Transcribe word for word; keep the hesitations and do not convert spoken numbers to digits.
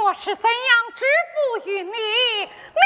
我是怎样支付于你？你